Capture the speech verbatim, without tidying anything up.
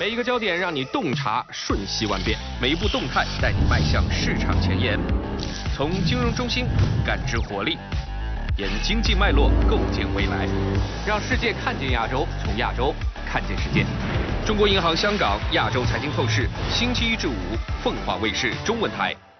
每一个焦点让你洞察瞬息万变，每一步动态带你迈向市场前沿。从金融中心感知活力，沿经济脉络构建未来，让世界看见亚洲，从亚洲看见世界。中国银行香港亚洲财经透视，星期一至五，凤凰卫视中文台。